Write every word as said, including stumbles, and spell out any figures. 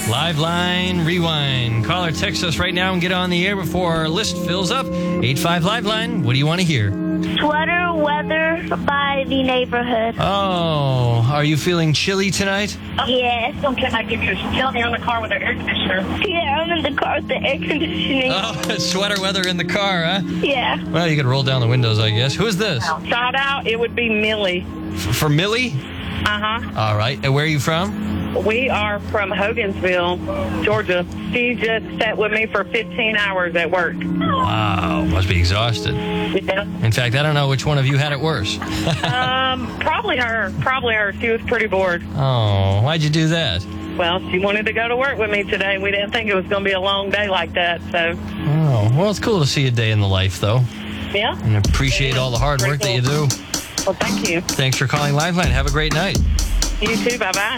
Live Line Rewind. Call or text us right now and get on the air before our list fills up. eight five Live Line. What do you want to hear? Sweater weather by the neighborhood. Oh, are you feeling chilly tonight? Yes. Don't get my pictures. Tell me on the car with the air conditioner. Yeah, I'm in the car with the air conditioning. Oh, sweater weather in the car, huh? Yeah. Well, you could roll down the windows, I guess. Who is this? Shout out, it would be Millie. F- for Millie? Uh-huh. All right. And where are you from? We are from Hogansville, Georgia. She just sat with me for fifteen hours at work. Wow, must be exhausted. Yeah. In fact, I don't know which one of you had it worse. Um, probably her. Probably her. She was pretty bored. Oh, why'd you do that? Well, she wanted to go to work with me today. We didn't think it was going to be a long day like that, so. Oh, well, it's cool to see a day in the life, though. Yeah. And appreciate all the hard work that you do. Well, thank you. Thanks for calling Lifeline. Have a great night. You too. Bye-bye.